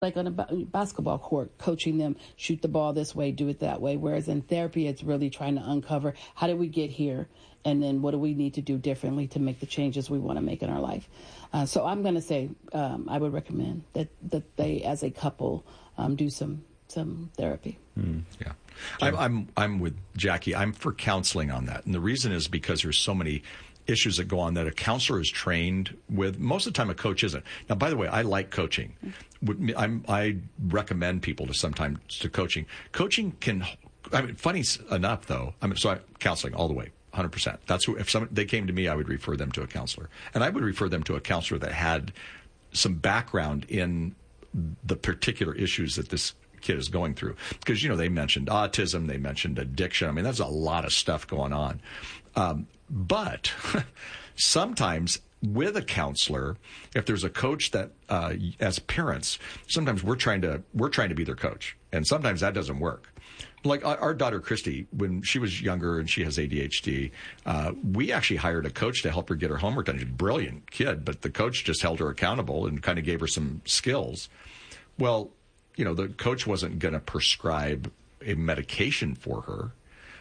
like on a basketball court, coaching them, shoot the ball this way, do it that way. Whereas in therapy, it's really trying to uncover, how did we get here? And then what do we need to do differently to make the changes we want to make in our life? So I'm going to say I would recommend that they, as a couple, do some therapy. Yeah. I'm with Jackie. I'm for counseling on that. And the reason is because there's so many issues that go on that a counselor is trained with. Most of the time a coach isn't. Now, by the way, I like coaching. I recommend people to coaching. Coaching can, funny enough though, counseling all the way. 100%. That's who, if they came to me, I would refer them to a counselor. And I would refer them to a counselor that had some background in the particular issues that this kid is going through. Because, they mentioned autism, they mentioned addiction. There's a lot of stuff going on. But sometimes with a counselor, if there's a coach that, as parents, sometimes we're trying to be their coach. And sometimes that doesn't work. Like our daughter, Christy, when she was younger and she has ADHD, we actually hired a coach to help her get her homework done. She's a brilliant kid, but the coach just held her accountable and kind of gave her some skills. Well, the coach wasn't going to prescribe a medication for her,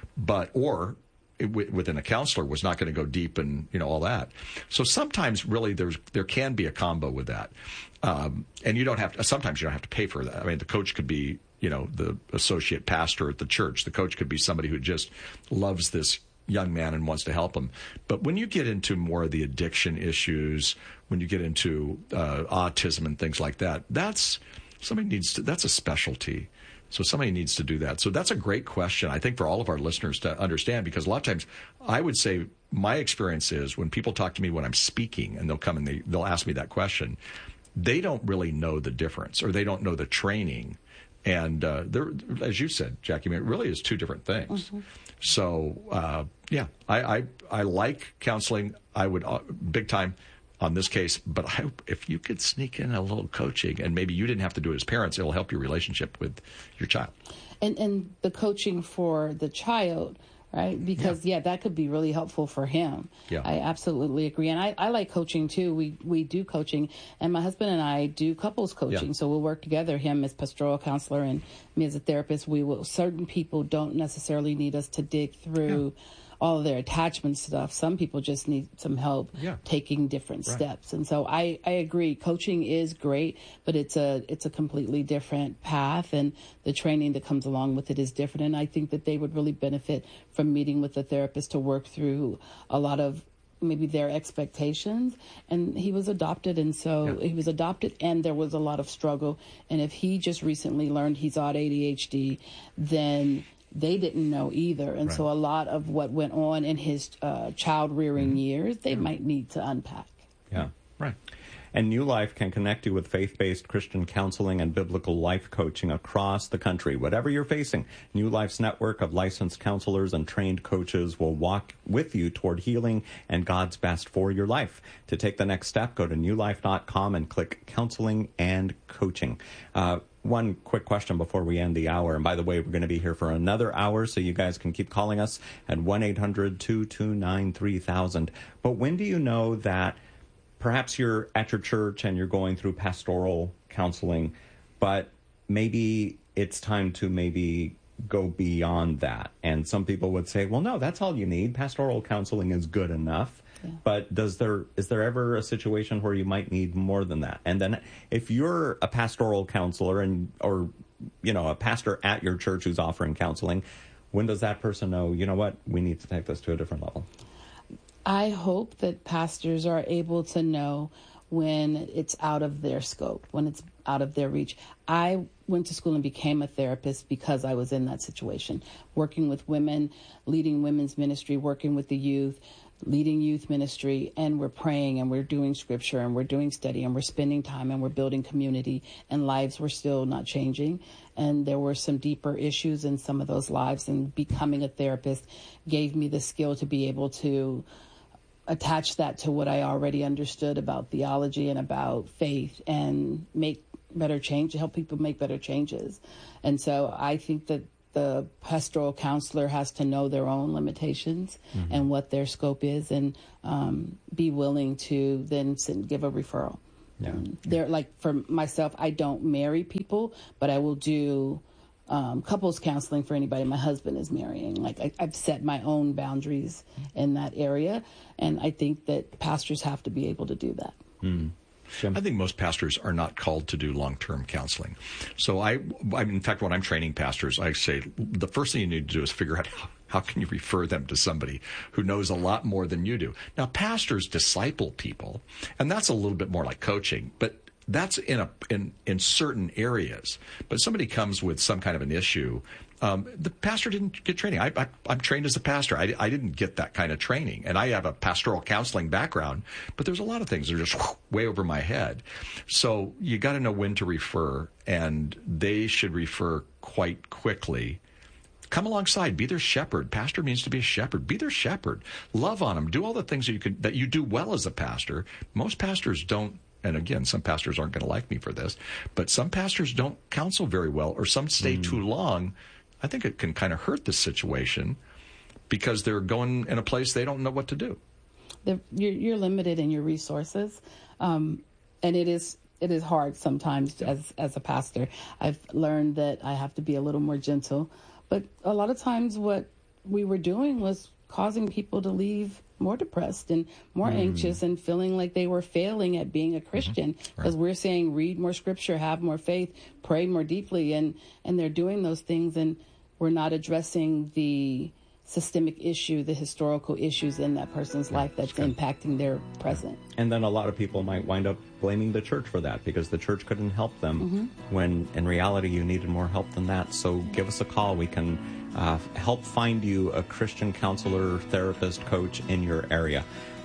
within a counselor was not going to go deep and, all that. So sometimes really there can be a combo with that. And sometimes you don't have to pay for that. The coach could be, the associate pastor at the church. The coach could be somebody who just loves this young man and wants to help him. But when you get into more of the addiction issues, when you get into autism and things like that, that's a specialty. So somebody needs to do that. So that's a great question, I think, for all of our listeners to understand, because a lot of times I would say my experience is when people talk to me when I'm speaking and they'll come and they'll ask me that question, they don't really know the difference or they don't know the training. And as you said, Jackie, it really is two different things. Mm-hmm. So, I like counseling. I would big time on this case, but I hope if you could sneak in a little coaching and maybe you didn't have to do it as parents, it'll help your relationship with your child. And the coaching for the child, right? Because, that could be really helpful for him. Yeah. I absolutely agree. And I like coaching, too. We do coaching. And my husband and I do couples coaching. Yeah. So we'll work together, him as pastoral counselor and me as a therapist. Certain people don't necessarily need us to dig through all of their attachment stuff. Some people just need some help taking different steps. And so I agree. Coaching is great, but it's a completely different path, and the training that comes along with it is different. And I think that they would really benefit from meeting with a therapist to work through a lot of maybe their expectations. And he was adopted, and so he was adopted, and there was a lot of struggle. And if he just recently learned he's on ADHD, then they didn't know either. And so a lot of what went on in his child rearing years, they might need to unpack. Yeah, right. And New Life can connect you with faith-based Christian counseling and biblical life coaching across the country. Whatever you're facing, New Life's network of licensed counselors and trained coaches will walk with you toward healing and God's best for your life. To take the next step, go to newlife.com and click Counseling and Coaching. One quick question before we end the hour. And by the way, we're going to be here for another hour, so you guys can keep calling us at 1-800-229-3000. But when do you know that perhaps you're at your church and you're going through pastoral counseling, but maybe it's time to maybe go beyond that? And some people would say, well, no, that's all you need. Pastoral counseling is good enough. Yeah. But is there ever a situation where you might need more than that? And then if you're a pastoral counselor or a pastor at your church who's offering counseling, when does that person know, you know what, we need to take this to a different level? I hope that pastors are able to know when it's out of their scope, when it's out of their reach. I went to school and became a therapist because I was in that situation, working with women, leading women's ministry, working with the youth, leading youth ministry, and we're praying and we're doing scripture and we're doing study and we're spending time and we're building community, and lives were still not changing. And there were some deeper issues in some of those lives, and becoming a therapist gave me the skill to be able to attach that to what I already understood about theology and about faith and make better change, help people make better changes. And so I think that the pastoral counselor has to know their own limitations and what their scope is, and be willing to then give a referral. Yeah. They're like, for myself, I don't marry people, but I will do couples counseling for anybody my husband is marrying. Like I've set my own boundaries in that area, and I think that pastors have to be able to do that. I think most pastors are not called to do long-term counseling. So in fact, when I'm training pastors, I say the first thing you need to do is figure out how can you refer them to somebody who knows a lot more than you do. Now, pastors disciple people, and that's a little bit more like coaching, but that's in certain areas. But somebody comes with some kind of an issue. The pastor didn't get training. I'm trained as a pastor. I didn't get that kind of training. And I have a pastoral counseling background, but there's a lot of things that are just way over my head. So you got to know when to refer, and they should refer quite quickly. Come alongside. Be their shepherd. Pastor means to be a shepherd. Be their shepherd. Love on them. Do all the things that you do well as a pastor. Most pastors don't. And again, some pastors aren't going to like me for this, but some pastors don't counsel very well, or some stay too long. I think it can kind of hurt the situation because they're going in a place they don't know what to do. You're limited in your resources, and it is hard sometimes as a pastor. I've learned that I have to be a little more gentle, but a lot of times what we were doing was causing people to leave more depressed and more anxious and feeling like they were failing at being a Christian, because we're saying read more scripture, have more faith, pray more deeply, and they're doing those things, and we're not addressing the systemic issue, the historical issues in that person's life that's impacting their present. And then a lot of people might wind up blaming the church for that because the church couldn't help them when in reality you needed more help than that. So give us a call. We can help find you a Christian counselor, therapist, coach in your area.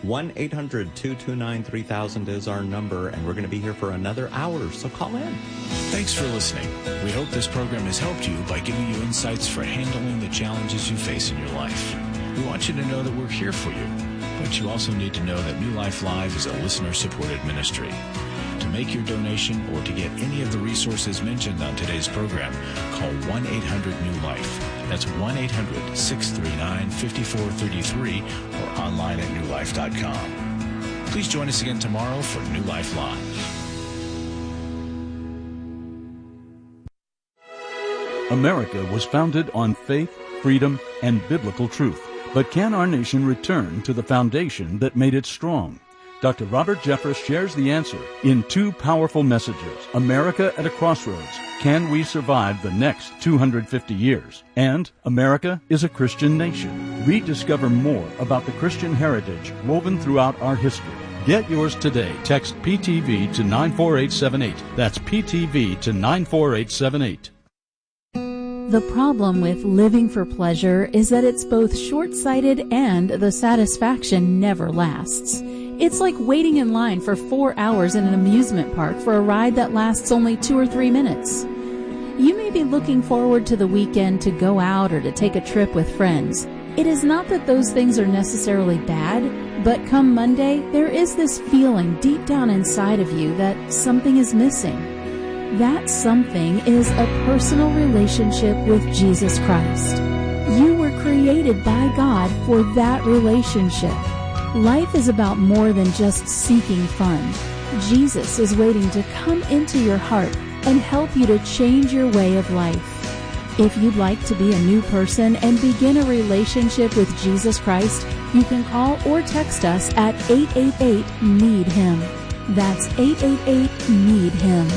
1-800-229-3000 is our number, and we're going to be here for another hour, so call in. Thanks for listening. We hope this program has helped you by giving you insights for handling the challenges you face in your life. We want you to know that we're here for you, but you also need to know that New Life Live is a listener-supported ministry. To make your donation or to get any of the resources mentioned on today's program, call 1-800-NEW-LIFE. That's 1-800-639-5433 or online at newlife.com. Please join us again tomorrow for New Life Live. America was founded on faith, freedom, and biblical truth. But can our nation return to the foundation that made it strong? Dr. Robert Jeffress shares the answer in two powerful messages, America at a Crossroads, Can We Survive the Next 250 Years? And America is a Christian Nation. Rediscover more about the Christian heritage woven throughout our history. Get yours today. Text PTV to 94878. That's PTV to 94878. The problem with living for pleasure is that it's both short-sighted and the satisfaction never lasts. It's like waiting in line for 4 hours in an amusement park for a ride that lasts only 2 or 3 minutes. You may be looking forward to the weekend to go out or to take a trip with friends. It is not that those things are necessarily bad, but come Monday, there is this feeling deep down inside of you that something is missing. That something is a personal relationship with Jesus Christ. You were created by God for that relationship. Life is about more than just seeking fun. Jesus is waiting to come into your heart and help you to change your way of life. If you'd like to be a new person and begin a relationship with Jesus Christ, you can call or text us at 888-NEED-HIM. That's 888-NEED-HIM.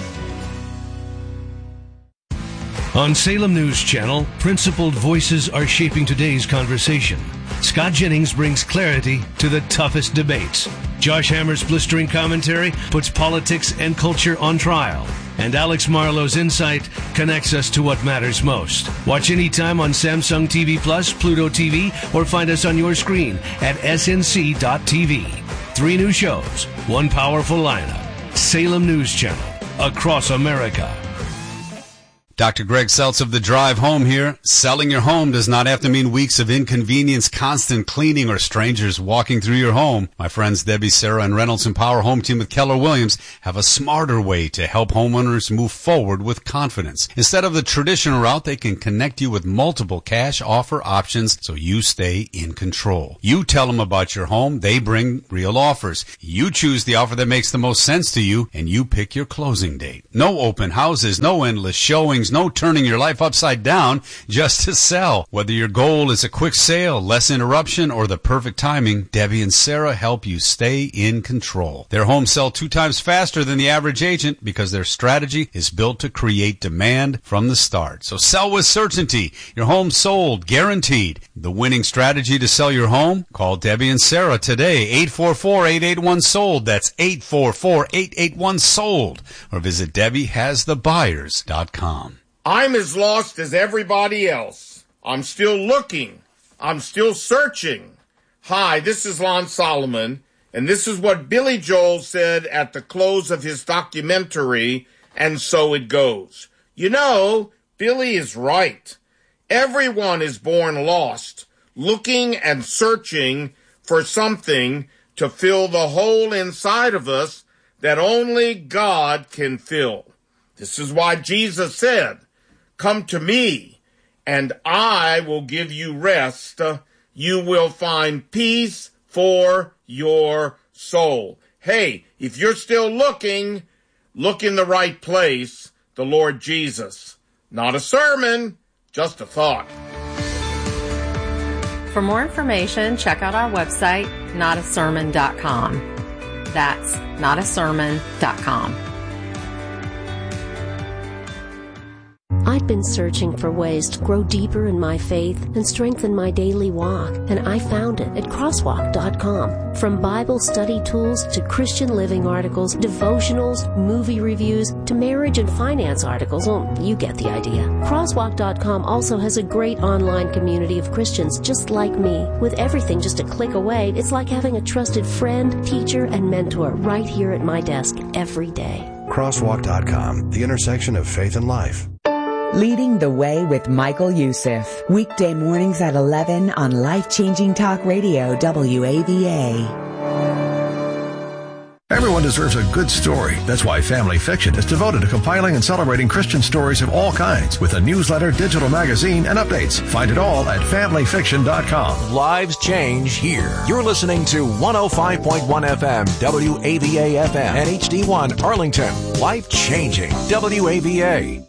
On Salem News Channel, principled voices are shaping today's conversation. Scott Jennings brings clarity to the toughest debates. Josh Hammer's blistering commentary puts politics and culture on trial. And Alex Marlowe's insight connects us to what matters most. Watch anytime on Samsung TV Plus, Pluto TV, or find us on your screen at snc.tv. 3 new shows, 1 powerful lineup. Salem News Channel, across America. Dr. Greg Seltz of The Drive Home here. Selling your home does not have to mean weeks of inconvenience, constant cleaning, or strangers walking through your home. My friends Debbie, Sarah, and Reynolds and Power Home Team with Keller Williams have a smarter way to help homeowners move forward with confidence. Instead of the traditional route, they can connect you with multiple cash offer options so you stay in control. You tell them about your home, they bring real offers. You choose the offer that makes the most sense to you, and you pick your closing date. No open houses, no endless showings, no turning your life upside down just to sell. Whether your goal is a quick sale, less interruption, or the perfect timing, Debbie and Sarah help you stay in control. Their homes sell 2 times faster than the average agent because their strategy is built to create demand from the start. So sell with certainty. Your home sold, guaranteed. The winning strategy to sell your home? Call Debbie and Sarah today, 844-881-SOLD. That's 844-881-SOLD. Or visit DebbieHasTheBuyers.com. I'm as lost as everybody else. I'm still looking. I'm still searching. Hi, this is Lon Solomon, and this is what Billy Joel said at the close of his documentary, And So It Goes. You know, Billy is right. Everyone is born lost, looking and searching for something to fill the hole inside of us that only God can fill. This is why Jesus said, "Come to me, and I will give you rest. You will find peace for your soul." Hey, if you're still looking, look in the right place, the Lord Jesus. Not a sermon, just a thought. For more information, check out our website, notasermon.com. That's notasermon.com. I'd been searching for ways to grow deeper in my faith and strengthen my daily walk, and I found it at crosswalk.com. From Bible study tools to Christian living articles, devotionals, movie reviews, to marriage and finance articles, well, you get the idea. Crosswalk.com also has a great online community of Christians just like me. With everything just a click away, it's like having a trusted friend, teacher, and mentor right here at my desk every day. Crosswalk.com, the intersection of faith and life. Leading the Way with Michael Youssef. Weekday mornings at 11 on Life-Changing Talk Radio, WAVA. Everyone deserves a good story. That's why Family Fiction is devoted to compiling and celebrating Christian stories of all kinds with a newsletter, digital magazine, and updates. Find it all at familyfiction.com. Lives change here. You're listening to 105.1 FM, WAVA FM, and HD1 Arlington. Life changing. WAVA.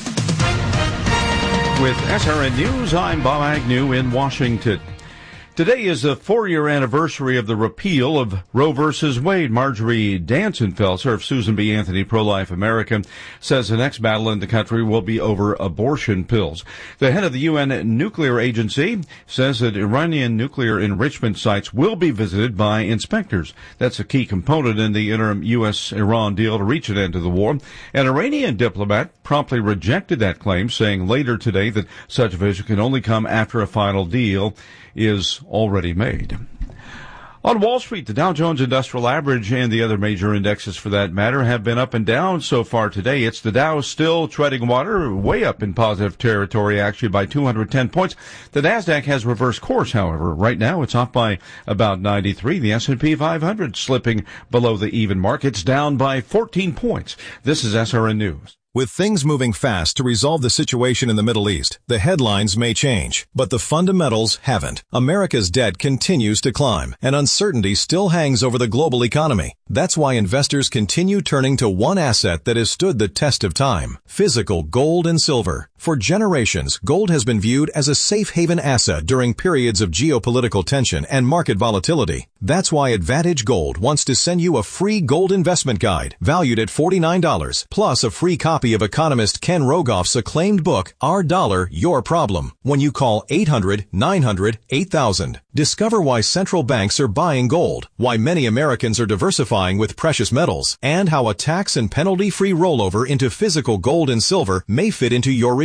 With SRN News, I'm Bob Agnew in Washington. Today is the 4-year anniversary of the repeal of Roe v. Wade. Marjorie Dansenfelser of Susan B. Anthony Pro-Life America says the next battle in the country will be over abortion pills. The head of the UN Nuclear Agency says that Iranian nuclear enrichment sites will be visited by inspectors. That's a key component in the interim U.S.-Iran deal to reach an end to the war. An Iranian diplomat promptly rejected that claim, saying later today that such a visit can only come after a final deal is already made. On Wall Street, the Dow Jones Industrial Average and the other major indexes for that matter have been up and down so far today. It's the Dow still treading water, way up in positive territory actually by 210 points. The Nasdaq has reversed course, however. Right now it's off by about 93. The S&P 500 slipping below the even mark. It's down by 14 points. This is SRN News. With things moving fast to resolve the situation in the Middle East, the headlines may change, but the fundamentals haven't. America's debt continues to climb, and uncertainty still hangs over the global economy. That's why investors continue turning to one asset that has stood the test of time: physical gold and silver. For generations, gold has been viewed as a safe haven asset during periods of geopolitical tension and market volatility. That's why Advantage Gold wants to send you a free gold investment guide valued at $49, plus a free copy of economist Ken Rogoff's acclaimed book, Our Dollar, Your Problem, when you call 800-900-8000. Discover why central banks are buying gold, why many Americans are diversifying with precious metals, and how a tax and penalty-free rollover into physical gold and silver may fit into your retirement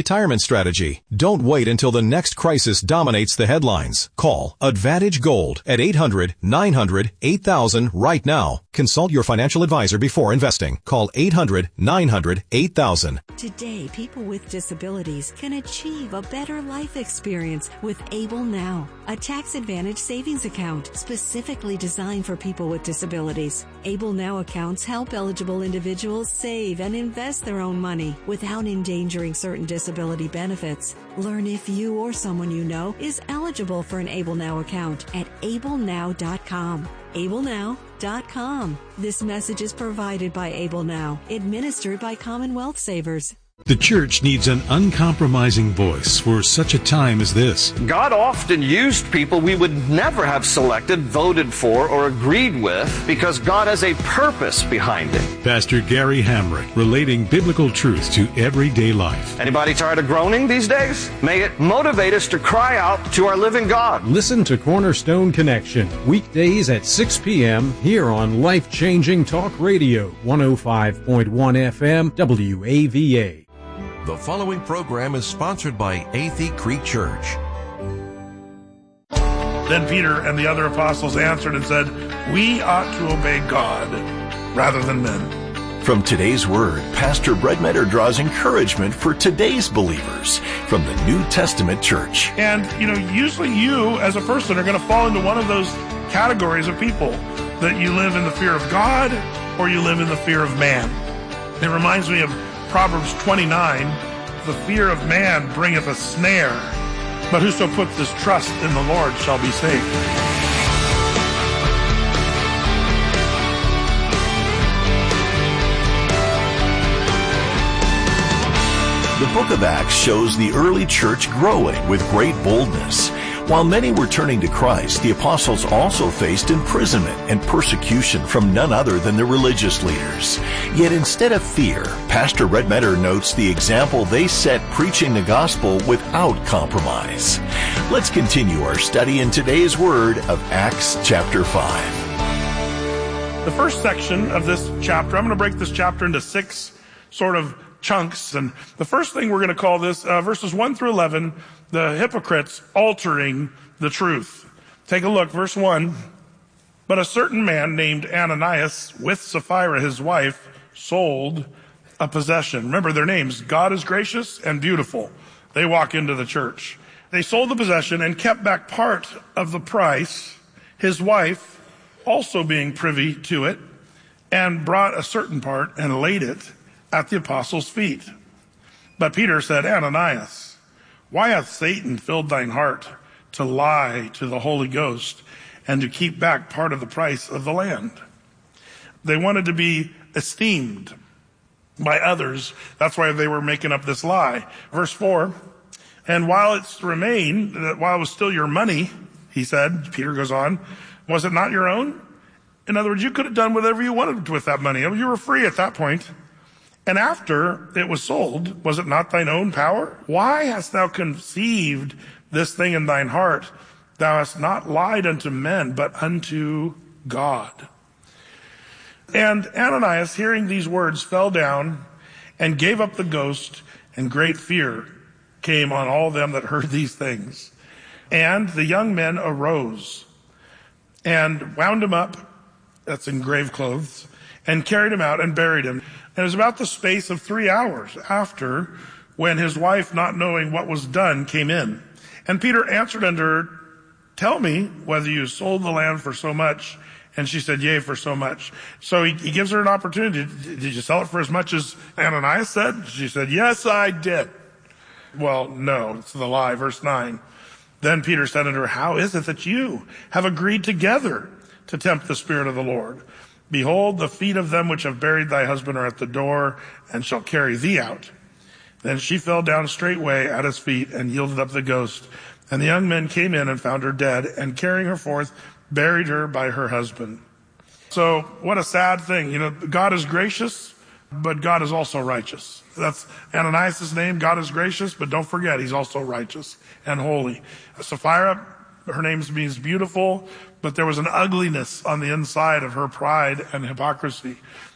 retirement strategy. Don't wait until the next crisis dominates the headlines. Call Advantage Gold at 800-900-8000 right now. Consult your financial advisor before investing. Call 800-900-8000. Today, people with disabilities can achieve a better life experience with Able Now, a tax-advantaged savings account specifically designed for people with disabilities. Able Now accounts help eligible individuals save and invest their own money without endangering certain disability benefits. Learn if you or someone you know is eligible for an Able Now account at ablenow.com. ablenow.com. This message is provided by Able Now, administered by Commonwealth Savers. The church needs an uncompromising voice for such a time as this. God often used people we would never have selected, voted for, or agreed with because God has a purpose behind it. Pastor Gary Hamrick, relating biblical truth to everyday life. Anybody tired of groaning these days? May it motivate us to cry out to our living God. Listen to Cornerstone Connection, weekdays at 6 p.m. here on Life Changing Talk Radio, 105.1 FM, WAVA. The following program is sponsored by Athey Creek Church. Then Peter and the other apostles answered and said, "We ought to obey God rather than men." From today's Word, Pastor Brett Metter draws encouragement for today's believers from the New Testament church. And, usually you as a person are going to fall into one of those categories of people that you live in the fear of God or you live in the fear of man. It reminds me of Proverbs 29, "The fear of man bringeth a snare, but whoso puts his trust in the Lord shall be saved." The book of Acts shows the early church growing with great boldness. While many were turning to Christ, the apostles also faced imprisonment and persecution from none other than the religious leaders. Yet instead of fear, Pastor Red Metter notes the example they set preaching the gospel without compromise. Let's continue our study in today's Word of Acts chapter 5. The first section of this chapter, I'm going to break this chapter into 6 sort of chunks. And the first thing we're going to call this, verses 1 through 11, the hypocrites altering the truth. Take a look, verse 1. "But a certain man named Ananias, with Sapphira his wife, sold a possession." Remember their names, God is Gracious and Beautiful. They walk into the church. They sold the possession and kept back part of the price, his wife also being privy to it, and brought a certain part and laid it at the apostles' feet. But Peter said, "Ananias, why hath Satan filled thine heart to lie to the Holy Ghost and to keep back part of the price of the land?" They wanted to be esteemed by others. That's why they were making up this lie. Verse 4, "And while it remained, while it was still your money," he said, Peter goes on, "was it not your own?" In other words, you could have done whatever you wanted with that money. You were free at that point. "And after it was sold, was it not thine own power? Why hast thou conceived this thing in thine heart? Thou hast not lied unto men, but unto God." And Ananias, hearing these words, fell down and gave up the ghost, and great fear came on all them that heard these things. And the young men arose and wound him up, that's in grave clothes, and carried him out and buried him. And it was about the space of 3 hours after, when his wife, not knowing what was done, came in. And Peter answered unto her, "Tell me whether you sold the land for so much." And she said, "Yea, for so much." So he gives her an opportunity. "Did you sell it for as much as Ananias said?" She said, "Yes, I did." Well, no, it's the lie. Verse 9. Then Peter said unto her, "How is it that you have agreed together to tempt the Spirit of the Lord? Behold, the feet of them which have buried thy husband are at the door, and shall carry thee out." Then she fell down straightway at his feet, and yielded up the ghost. And the young men came in and found her dead, and carrying her forth, buried her by her husband. So, what a sad thing. God is gracious, but God is also righteous. That's Ananias' name. God is gracious, but don't forget, he's also righteous and holy. Sapphira, her name means beautiful, but there was an ugliness on the inside of her pride and hypocrisy.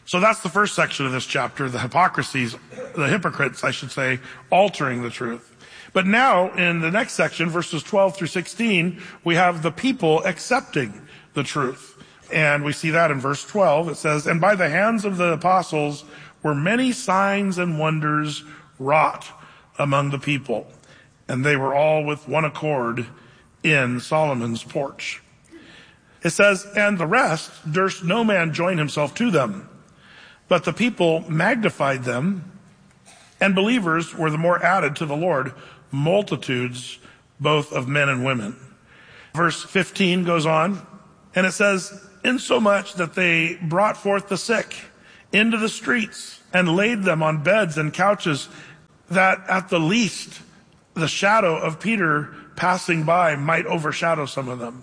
So that's the first section of this chapter, the hypocrites, I should say, altering the truth. But now, in the next section, verses 12 through 16, we have the people accepting the truth. And we see that in verse 12. It says, "And by the hands of the apostles were many signs and wonders wrought among the people. And they were all with one accord in Solomon's porch." It says, "And the rest durst no man join himself to them. But the people magnified them, and believers were the more added to the Lord, multitudes both of men and women." Verse 15 goes on, and it says, "Insomuch that they brought forth the sick into the streets, and laid them on beds and couches, that at the least the shadow of Peter passing by might overshadow some of them.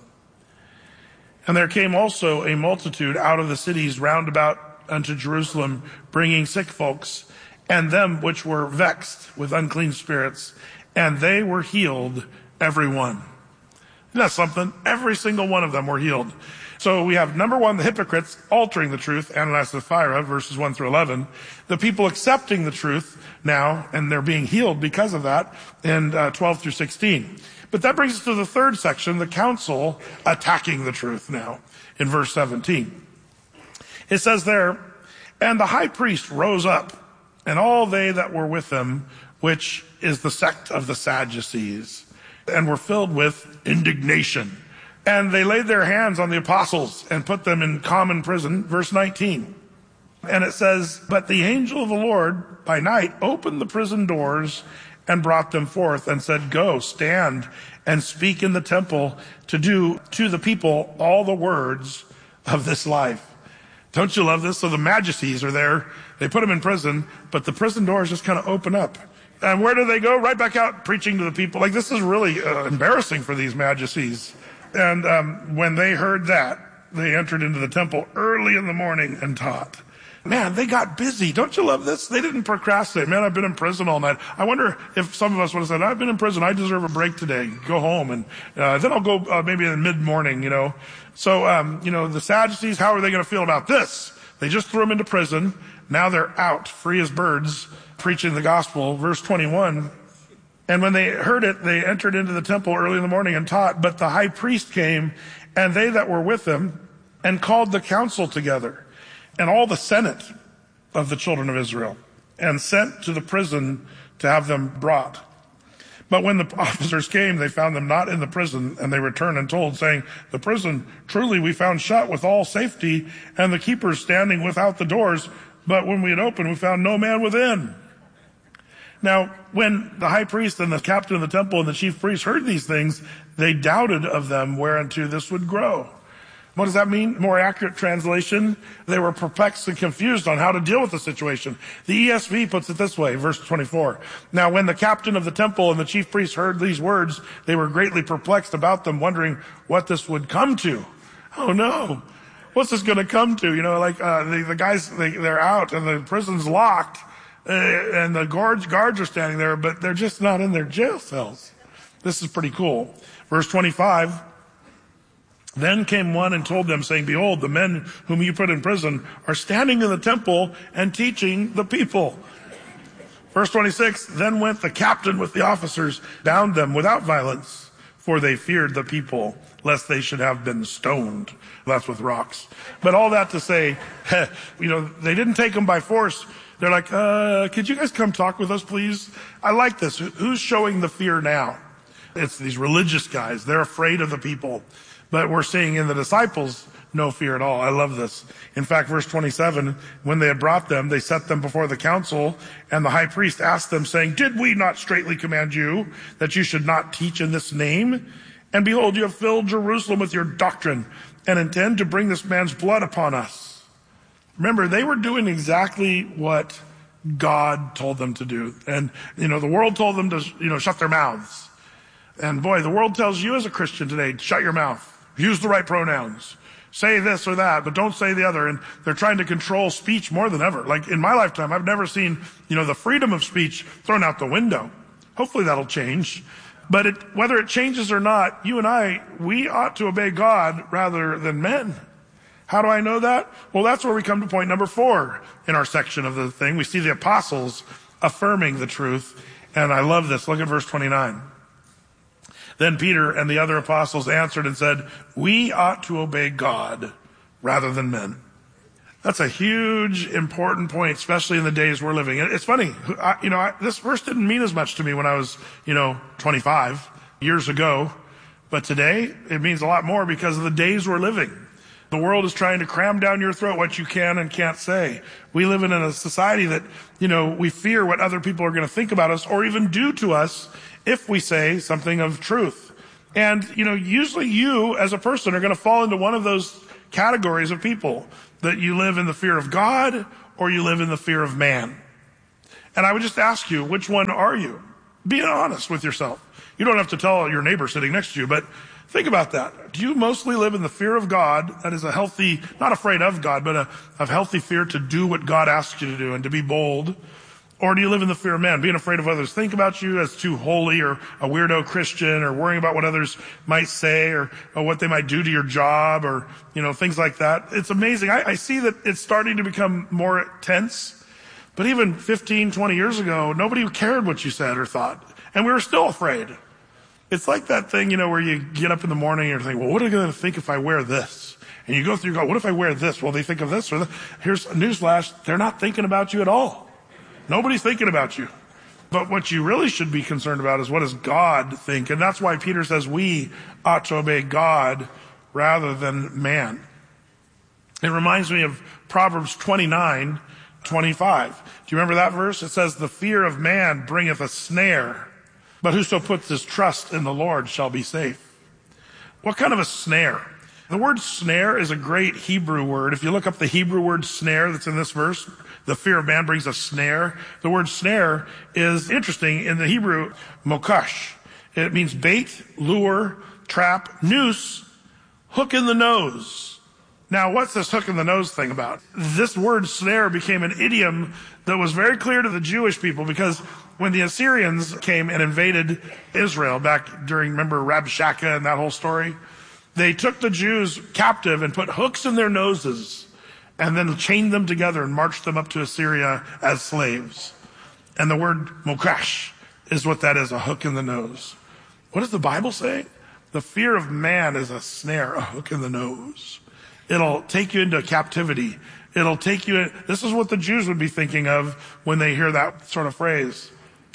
And there came also a multitude out of the cities round about unto Jerusalem, bringing sick folks, and them which were vexed with unclean spirits, and they were healed, every one." Isn't that something? Every single one of them were healed. So we have, number one, the hypocrites altering the truth, Ananias and Sapphira, verses 1 through 11. The people accepting the truth now, and they're being healed because of that, in 12 through 16. But that brings us to the third section, the council attacking the truth now, in verse 17. It says there, "And the high priest rose up, and all they that were with him, which is the sect of the Sadducees, and were filled with indignation. And they laid their hands on the apostles and put them in common prison." Verse 19. And it says, "But the angel of the Lord by night opened the prison doors and brought them forth and said, Go, stand and speak in the temple to do to the people all the words of this life." Don't you love this? So the Sadducees are there. They put them in prison, but the prison doors just kind of open up. And where do they go? Right back out preaching to the people. Like, this is really embarrassing for these Sadducees. And when they heard that, they entered into the temple early in the morning and taught. Man, they got busy. Don't you love this? They didn't procrastinate. Man, I've been in prison all night. I wonder if some of us would have said, "I've been in prison. I deserve a break today. Go home. And then I'll go maybe in mid-morning, you know." So, the Sadducees, how are they going to feel about this? They just threw them into prison. Now they're out, free as birds, preaching the gospel. Verse 21. "And when they heard it, they entered into the temple early in the morning and taught. But the high priest came, and they that were with him, and called the council together, and all the senate of the children of Israel, and sent to the prison to have them brought. But when the officers came, they found them not in the prison, and they returned and told, saying, The prison truly we found shut with all safety, and the keepers standing without the doors. But when we had opened, we found no man within." Now, when the high priest and the captain of the temple and the chief priest heard these things, they doubted of them whereunto this would grow. What does that mean? More accurate translation, they were perplexed and confused on how to deal with the situation. The ESV puts it this way, verse 24. "Now when the captain of the temple and the chief priest heard these words, they were greatly perplexed about them, wondering what this would come to." Oh no, what's this going to come to? The guys, they're out and the prison's locked, and the guards are standing there, but they're just not in their jail cells. This is pretty cool. Verse 25. "Then came one and told them, saying, Behold, the men whom you put in prison are standing in the temple and teaching the people." Verse 26, "Then went the captain with the officers, bound them without violence, for they feared the people, lest they should have been stoned." That's with rocks. But all that to say, they didn't take them by force. They're like, could you guys come talk with us, please? I like this. Who's showing the fear now? It's these religious guys. They're afraid of the people. But we're seeing in the disciples no fear at all. I love this. In fact, verse 27, "When they had brought them, they set them before the council, and the high priest asked them, saying, Did we not straitly command you that you should not teach in this name? And behold, you have filled Jerusalem with your doctrine, and intend to bring this man's blood upon us." Remember, they were doing exactly what God told them to do. And, the world told them to, shut their mouths. And boy, the world tells you as a Christian today, shut your mouth. Use the right pronouns. Say this or that, but don't say the other. And they're trying to control speech more than ever. Like in my lifetime, I've never seen, the freedom of speech thrown out the window. Hopefully that'll change. But whether it changes or not, you and I, we ought to obey God rather than men. How do I know that? Well, that's where we come to point number 4 in our section of the thing. We see the apostles affirming the truth. And I love this. Look at verse 29. Then Peter and the other apostles answered and said, we ought to obey God rather than men. That's a huge, important point, especially in the days we're living in. It's funny, this verse didn't mean as much to me when I was, 25 years ago. But today, it means a lot more because of the days we're living. The world is trying to cram down your throat what you can and can't say. We live in a society that, we fear what other people are going to think about us or even do to us if we say something of truth. And, usually you as a person are going to fall into one of those categories of people, that you live in the fear of God or you live in the fear of man. And I would just ask you, which one are you? Be honest with yourself. You don't have to tell your neighbor sitting next to you, but think about that. Do you mostly live in the fear of God? That is a healthy, not afraid of God, but a healthy fear to do what God asks you to do and to be bold. Or do you live in the fear of man, being afraid of others think about you as too holy or a weirdo Christian, or worrying about what others might say or what they might do to your job, or, things like that? It's amazing. I see that it's starting to become more tense. But even 15, 20 years ago, nobody cared what you said or thought. And we were still afraid. It's like that thing, where you get up in the morning and you're thinking, well, what are they going to think if I wear this? And you go through, what if I wear this? Will they think of this or that? Here's a newsflash. They're not thinking about you at all. Nobody's thinking about you. But what you really should be concerned about is, what does God think? And that's why Peter says we ought to obey God rather than man. It reminds me of Proverbs 29:25. Do you remember that verse? It says, the fear of man bringeth a snare, but whoso puts his trust in the Lord shall be safe. What kind of a snare? The word snare is a great Hebrew word. If you look up the Hebrew word snare that's in this verse, the fear of man brings a snare. The word snare is interesting. In the Hebrew, mokash. It means bait, lure, trap, noose, hook in the nose. Now, what's this hook in the nose thing about? This word snare became an idiom that was very clear to the Jewish people, because when the Assyrians came and invaded Israel back during, remember Rabshakeh and that whole story? They took the Jews captive and put hooks in their noses and then chained them together and marched them up to Assyria as slaves. And the word mokash is what that is, a hook in the nose. What does the Bible say? The fear of man is a snare, a hook in the nose. It'll take you into captivity. It'll take you in. This is what the Jews would be thinking of when they hear that sort of phrase.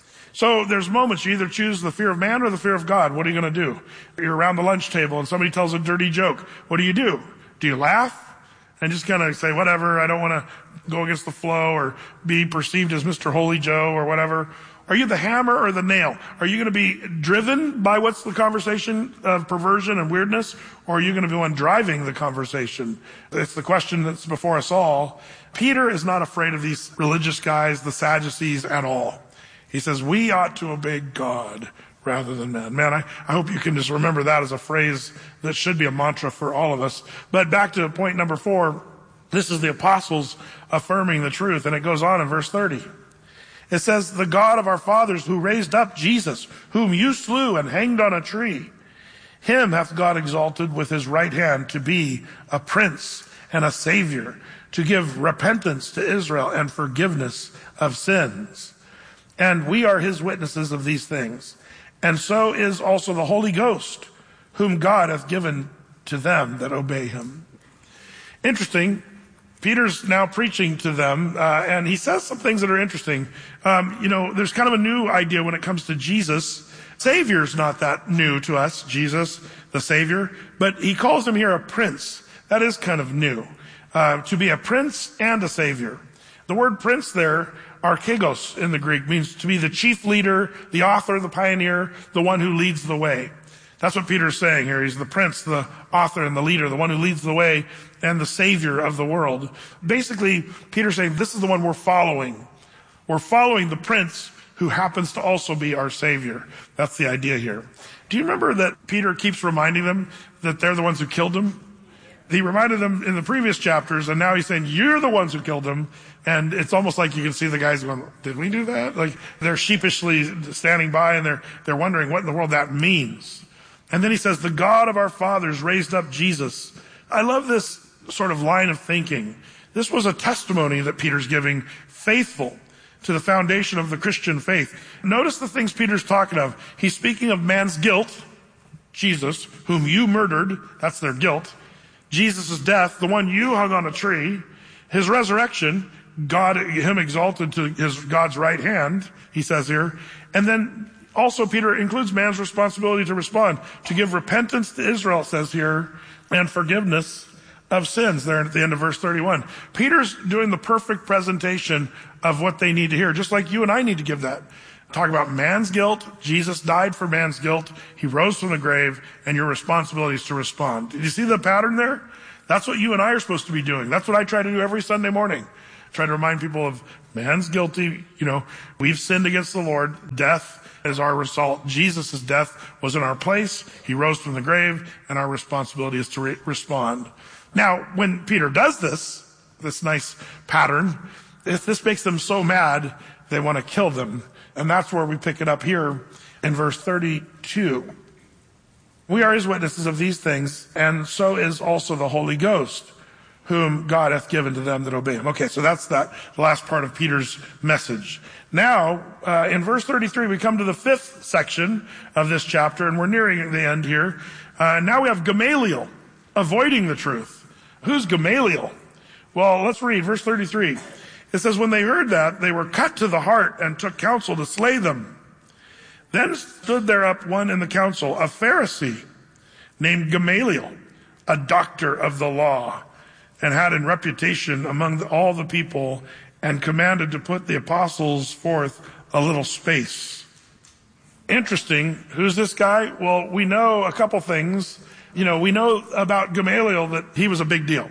So there's moments you either choose the fear of man or the fear of God. What are you going to do? You're around the lunch table and somebody tells a dirty joke. What do? Do you laugh and just kind of say, whatever, I don't want to go against the flow or be perceived as Mr. Holy Joe or whatever? Are you the hammer or the nail? Are you going to be driven by what's the conversation of perversion and weirdness? Or are you going to be one driving the conversation? It's the question that's before us all. Peter is not afraid of these religious guys, the Sadducees, at all. He says, we ought to obey God rather than men. Man, I hope you can just remember that as a phrase that should be a mantra for all of us. But back to point number 4, this is the apostles affirming the truth. And it goes on in verse 30. It says, the God of our fathers who raised up Jesus, whom you slew and hanged on a tree, him hath God exalted with his right hand to be a prince and a savior, to give repentance to Israel and forgiveness of sins. And we are his witnesses of these things. And so is also the Holy Ghost, whom God hath given to them that obey him. Interesting. Peter's now preaching to them, and he says some things that are interesting. There's kind of a new idea when it comes to Jesus. Savior's not that new to us, Jesus, the Savior, but he calls him here a prince. That is kind of new. To be a prince and a Savior. The word prince there, archegos in the Greek, means to be the chief leader, the author, the pioneer, the one who leads the way. That's what Peter's saying here. He's the prince, the author, and the leader, the one who leads the way, and the savior of the world. Basically, Peter's saying this is the one we're following. We're following the prince who happens to also be our savior. That's the idea here. Do you remember that Peter keeps reminding them that they're the ones who killed him? He reminded them in the previous chapters, and now he's saying, you're the ones who killed him. And it's almost like you can see the guys going, did we do that? Like they're sheepishly standing by and they're wondering what in the world that means. And then he says, the God of our fathers raised up Jesus. I love this sort of line of thinking. This was a testimony that Peter's giving, faithful to the foundation of the Christian faith. Notice the things Peter's talking of. He's speaking of man's guilt, Jesus, whom you murdered, that's their guilt. Jesus' death, the one you hung on a tree. His resurrection, God, him exalted to God's right hand, he says here. And then also Peter includes man's responsibility to respond, to give repentance to Israel, it says here, and forgiveness of sins there at the end of verse 31. Peter's doing the perfect presentation of what they need to hear, just like you and I need to give that. Talk about man's guilt. Jesus died for man's guilt. He rose from the grave, and your responsibility is to respond. Did you see the pattern there? That's what you and I are supposed to be doing. That's what I try to do every Sunday morning. Try to remind people of man's guilty. We've sinned against the Lord. Death is our result. Jesus' death was in our place. He rose from the grave, and our responsibility is to respond. Now, when Peter does this nice pattern, if this makes them so mad, they want to kill them. And that's where we pick it up here in verse 32. We are his witnesses of these things, and so is also the Holy Ghost, whom God hath given to them that obey him. Okay, so that's the last part of Peter's message. Now, in verse 33, we come to the fifth section of this chapter, and we're nearing the end here. Now we have Gamaliel, avoiding the truth. Who's Gamaliel? Well, let's read verse 33. It says, when they heard that, they were cut to the heart and took counsel to slay them. Then stood there up one in the council, a Pharisee named Gamaliel, a doctor of the law, and had in reputation among all the people, and commanded to put the apostles forth a little space. Interesting. Who's this guy? Well, we know a couple things. We know about Gamaliel that he was a big deal.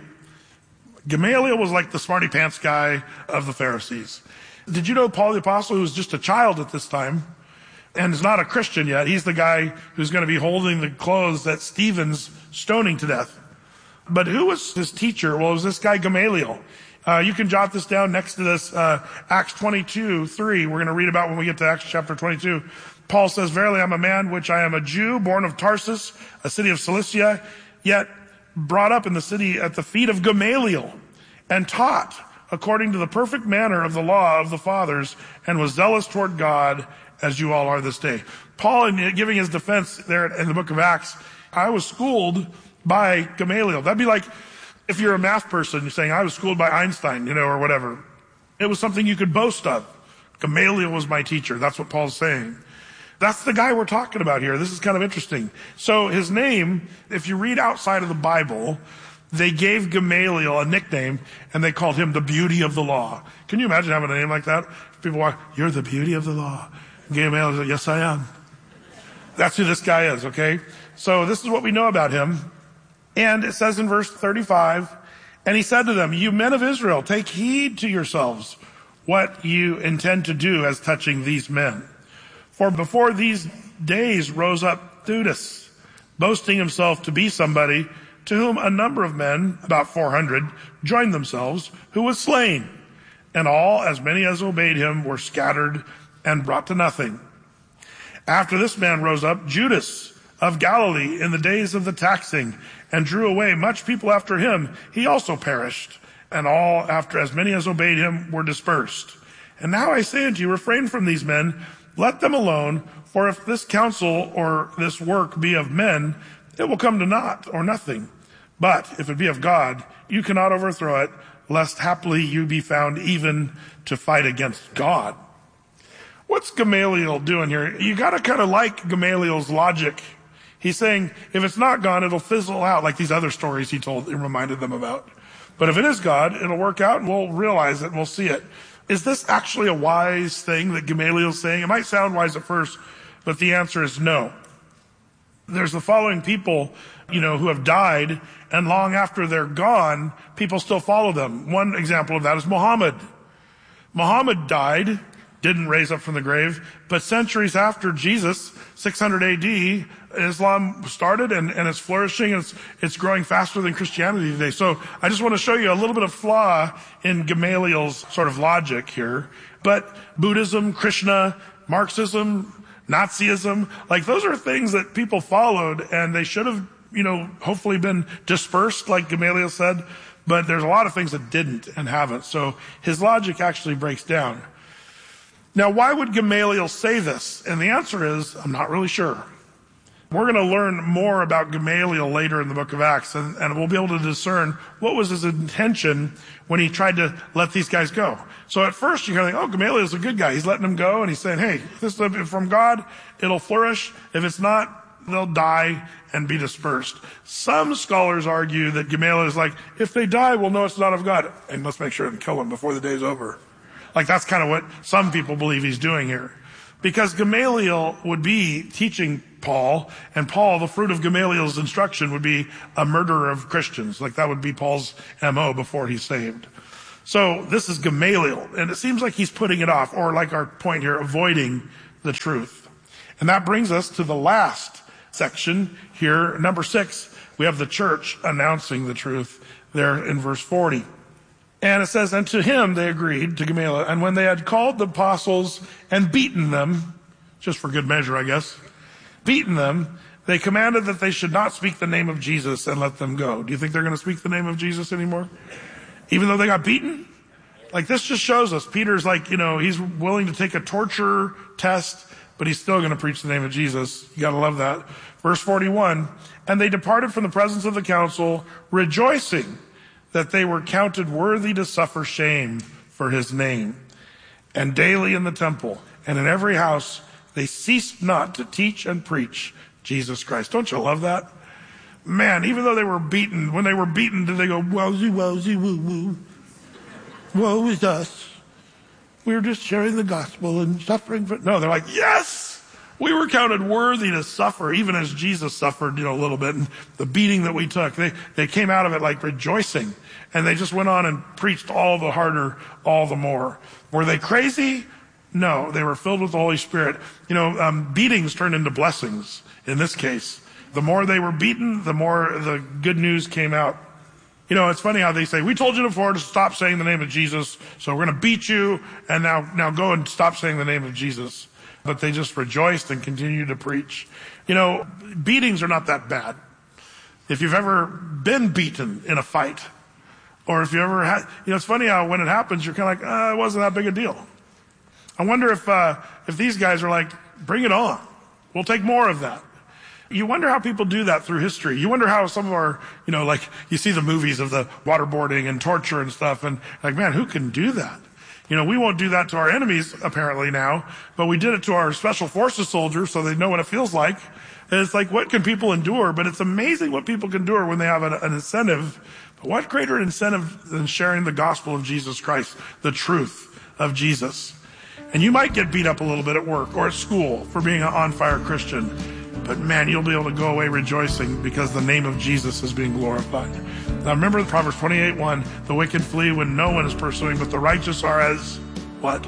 Gamaliel was like the smarty pants guy of the Pharisees. Did you know Paul the Apostle, who was just a child at this time and is not a Christian yet, he's the guy who's going to be holding the clothes that Stephen's stoning to death. But who was his teacher? Well, it was this guy Gamaliel. You can jot this down next to this, Acts 22:3. We're going to read about when we get to Acts chapter 22. Paul says, verily I'm a man which I am a Jew, born of Tarsus, a city of Cilicia, yet brought up in the city at the feet of Gamaliel, and taught according to the perfect manner of the law of the fathers, and was zealous toward God, as you all are this day. Paul, in giving his defense there in the book of Acts, I was schooled by Gamaliel. That'd be like if you're a math person, you're saying, I was schooled by Einstein, or whatever. It was something you could boast of. Gamaliel was my teacher. That's what Paul's saying. That's the guy we're talking about here. This is kind of interesting. So his name, if you read outside of the Bible, they gave Gamaliel a nickname, and they called him the beauty of the law. Can you imagine having a name like that? People walk, you're the beauty of the law. And Gamaliel said, yes, I am. That's who this guy is, okay? So this is what we know about him. And it says in verse 35, and he said to them, you men of Israel, take heed to yourselves what you intend to do as touching these men. For before these days rose up Theudas, boasting himself to be somebody, to whom a number of men, about 400, joined themselves, who was slain. And all, as many as obeyed him, were scattered and brought to nothing. After this man rose up Judas of Galilee in the days of the taxing, and drew away much people after him. He also perished. And all, after as many as obeyed him, were dispersed. And now I say unto you, refrain from these men, let them alone, for if this counsel or this work be of men, it will come to naught or nothing. But if it be of God, you cannot overthrow it, lest haply you be found even to fight against God. What's Gamaliel doing here? You got to kind of like Gamaliel's logic. He's saying, if it's not God, it'll fizzle out like these other stories he reminded them about. But if it is God, it'll work out and we'll realize it and we'll see it. Is this actually a wise thing that Gamaliel's saying? It might sound wise at first, but the answer is no. There's the following people, who have died, and long after they're gone, people still follow them. One example of that is Muhammad. Muhammad died, didn't raise up from the grave, but centuries after Jesus, 600 AD, Islam started and it's flourishing and it's growing faster than Christianity today. So I just want to show you a little bit of flaw in Gamaliel's sort of logic here. But Buddhism, Krishna, Marxism, Nazism, like those are things that people followed and they should have hopefully been dispersed, like Gamaliel said, but there's a lot of things that didn't and haven't. So his logic actually breaks down. Now, why would Gamaliel say this? And the answer is, I'm not really sure. We're going to learn more about Gamaliel later in the book of Acts, and we'll be able to discern what was his intention when he tried to let these guys go. So at first you're going to think, Gamaliel's a good guy. He's letting them go, and he's saying, hey, this is from God, it'll flourish. If it's not, they'll die and be dispersed. Some scholars argue that Gamaliel is like, if they die, we'll know it's not of God, and let's make sure and kill them before the day's over. Like that's kind of what some people believe he's doing here. Because Gamaliel would be teaching Paul, and Paul, the fruit of Gamaliel's instruction would be a murderer of Christians. Like that would be Paul's MO before he's saved. So this is Gamaliel, and it seems like he's putting it off, or like our point here, avoiding the truth. And that brings us to the last section here, number 6. We have the church announcing the truth there in verse 40. And it says, and to him they agreed, to Gamaliel, and when they had called the apostles and beaten them, just for good measure, I guess, beaten them, they commanded that they should not speak the name of Jesus and let them go. Do you think they're going to speak the name of Jesus anymore? Even though they got beaten? Like this just shows us, Peter's like, he's willing to take a torture test, but he's still going to preach the name of Jesus. You got to love that. Verse 41, and they departed from the presence of the council, rejoicing that they were counted worthy to suffer shame for his name. And daily in the temple and in every house, they ceased not to teach and preach Jesus Christ. Don't you love that? Man, even though they were beaten, when they were beaten, did they go, wowsy, wowsy, woo, woo. Woe is us. We were just sharing the gospel and suffering for... No, they're like, yes! We were counted worthy to suffer, even as Jesus suffered, a little bit. And the beating that we took, they came out of it like rejoicing. And they just went on and preached all the harder, all the more. Were they crazy? No, they were filled with the Holy Spirit. Beatings turned into blessings in this case. The more they were beaten, the more the good news came out. It's funny how they say, we told you before to stop saying the name of Jesus, so we're going to beat you, and now go and stop saying the name of Jesus. But they just rejoiced and continued to preach. Beatings are not that bad. If you've ever been beaten in a fight, or if you ever had, it's funny how when it happens, you're kind of like, it wasn't that big a deal. I wonder if these guys are like, bring it on. We'll take more of that. You wonder how people do that through history. You wonder how some of our, like you see the movies of the waterboarding and torture and stuff, and like, man, who can do that? We won't do that to our enemies apparently now, but we did it to our special forces soldiers so they know what it feels like. And it's like, what can people endure? But it's amazing what people can endure when they have an incentive. But what greater incentive than sharing the gospel of Jesus Christ, the truth of Jesus? And you might get beat up a little bit at work or at school for being an on-fire Christian. But man, you'll be able to go away rejoicing because the name of Jesus is being glorified. Now remember Proverbs 28:1, the wicked flee when no one is pursuing, but the righteous are as, what?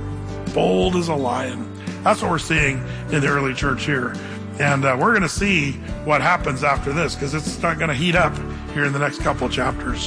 Bold as a lion. That's what we're seeing in the early church here. And we're going to see what happens after this because it's not going to heat up here in the next couple of chapters.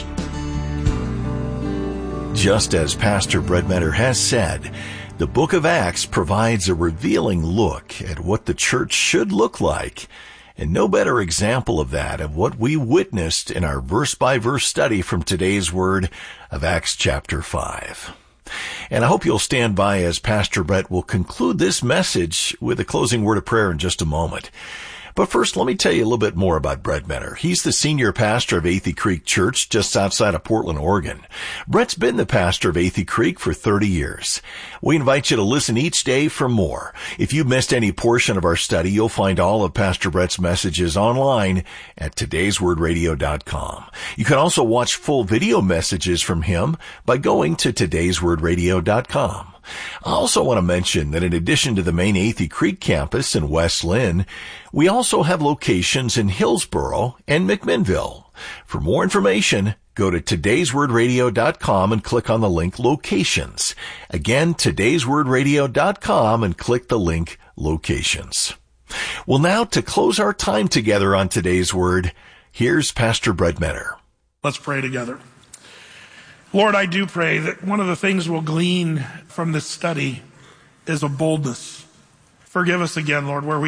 Just as Pastor Bredmetter has said, the book of Acts provides a revealing look at what the church should look like, and no better example of that of what we witnessed in our verse-by-verse study from today's word of Acts chapter 5. And I hope you'll stand by as Pastor Brett will conclude this message with a closing word of prayer in just a moment. But first, let me tell you a little bit more about Brett Metter. He's the senior pastor of Athey Creek Church just outside of Portland, Oregon. Brett's been the pastor of Athey Creek for 30 years. We invite you to listen each day for more. If you missed any portion of our study, you'll find all of Pastor Brett's messages online at todayswordradio.com. You can also watch full video messages from him by going to todayswordradio.com. I also want to mention that in addition to the main Athey Creek campus in West Lynn, we also have locations in Hillsboro and McMinnville. For more information, go to todayswordradio.com and click on the link Locations. Again, todayswordradio.com and click the link Locations. Well, now to close our time together on today's word, here's Pastor Brett Metter. Let's pray together. Lord, I do pray that one of the things we'll glean from this study is a boldness. Forgive us again, Lord, where we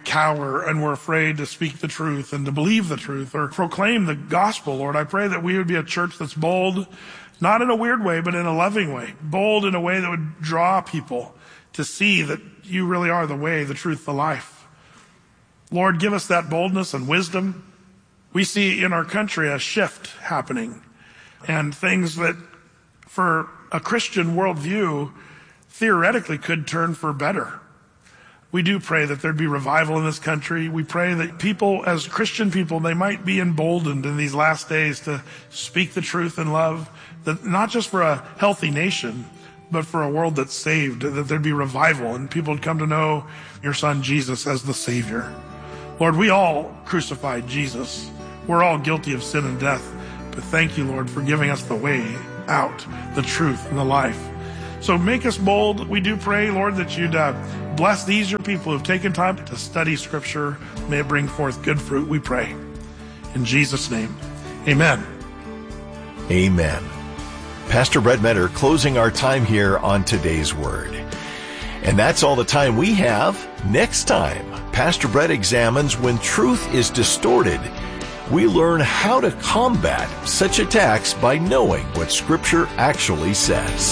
cower and we're afraid to speak the truth and to believe the truth or proclaim the gospel, Lord. I pray that we would be a church that's bold, not in a weird way, but in a loving way. Bold in a way that would draw people to see that you really are the way, the truth, the life. Lord, give us that boldness and wisdom. We see in our country a shift happening and things that for a Christian worldview theoretically could turn for better. We do pray that there'd be revival in this country. We pray that people, as Christian people, they might be emboldened in these last days to speak the truth in love, that not just for a healthy nation, but for a world that's saved, that there'd be revival and people would come to know your son Jesus as the Savior. Lord, we all crucified Jesus. We're all guilty of sin and death, but thank you, Lord, for giving us the way out, the truth and the life. So make us bold. We do pray, Lord, that you'd bless these, your people who've taken time to study Scripture. May it bring forth good fruit, we pray. In Jesus' name, amen. Amen. Pastor Brett Meador closing our time here on Today's Word. And that's all the time we have. Next time, Pastor Brett examines when truth is distorted. We learn how to combat such attacks by knowing what Scripture actually says.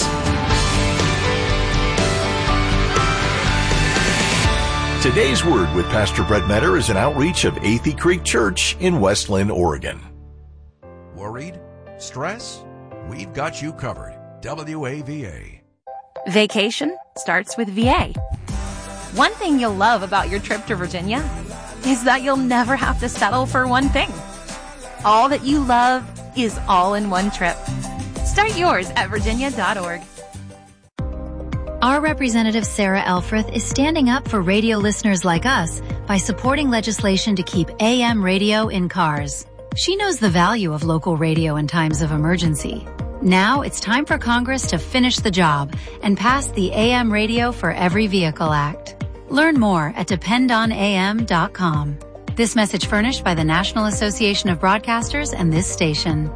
Today's Word with Pastor Brett Meador is an outreach of Athey Creek Church in West Linn, Oregon. Worried? Stress? We've got you covered. WAVA. Vacation starts with VA. One thing you'll love about your trip to Virginia is that you'll never have to settle for one thing. All that you love is all in one trip. Start yours at virginia.org. Our representative Sarah Elfreth is standing up for radio listeners like us by supporting legislation to keep AM radio in cars. She knows the value of local radio in times of emergency. Now it's time for Congress to finish the job and pass the AM Radio for Every Vehicle Act. Learn more at dependonam.com. This message furnished by the National Association of Broadcasters and this station.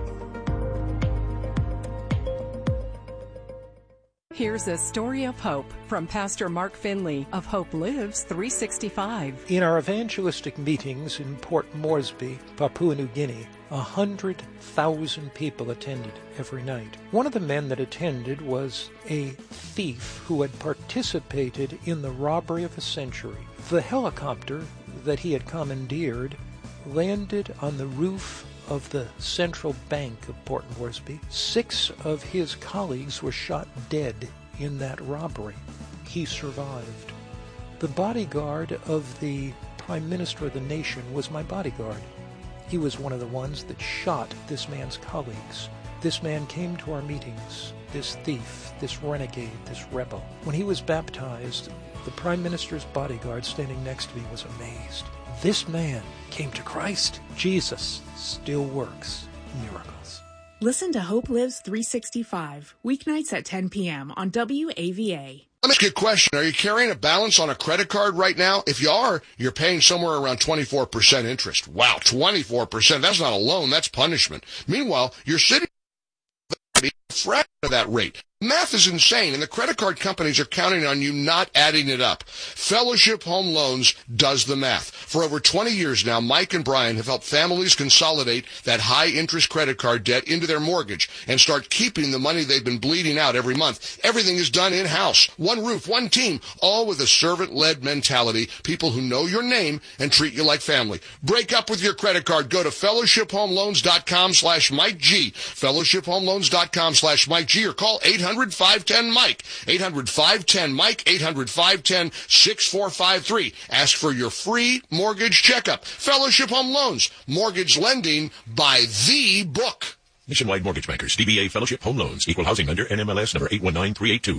Here's a story of hope from Pastor Mark Finley of Hope Lives 365. In our evangelistic meetings in Port Moresby, Papua New Guinea, 100,000 people attended every night. One of the men that attended was a thief who had participated in the robbery of a century. The helicopter that he had commandeered landed on the roof of the Central Bank of Port Moresby. 6 of his colleagues were shot dead in that robbery. He survived. The bodyguard of the Prime Minister of the nation was my bodyguard. He was one of the ones that shot this man's colleagues. This man came to our meetings, this thief, this renegade, this rebel. When he was baptized, the Prime Minister's bodyguard standing next to me was amazed. This man came to Christ. Jesus still works miracles. Listen to Hope Lives 365, weeknights at 10 p.m. on WAVA. Let me ask you a question. Are you carrying a balance on a credit card right now? If you are, you're paying somewhere around 24% interest. Wow, 24%. That's not a loan, that's punishment. Meanwhile, you're sitting at a fraction of that rate. Math is insane, and the credit card companies are counting on you not adding it up. Fellowship Home Loans does the math. For over 20 years now, Mike and Brian have helped families consolidate that high-interest credit card debt into their mortgage and start keeping the money they've been bleeding out every month. Everything is done in-house. One roof, one team, all with a servant-led mentality, people who know your name and treat you like family. Break up with your credit card. Go to fellowshiphomeloans.com/Mike G. fellowshiphomeloans.com/Mike G, or call 800-510-MIKE. 800-510-MIKE. 800-510-6453. Ask for your free mortgage checkup. Fellowship Home Loans. Mortgage lending by the book. Nationwide Mortgage Bankers. DBA Fellowship Home Loans. Equal housing lender. NMLS number 819382.